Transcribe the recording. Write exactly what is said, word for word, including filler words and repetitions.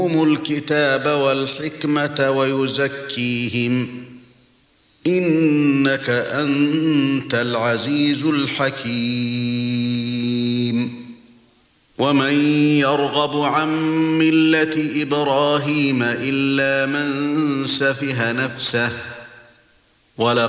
الكتاب والحكمة ويزكيهم إنك أنت العزيز الحكيم ومن يرغب عن ملة إبراهيم إلا من سفه نفسه ولقد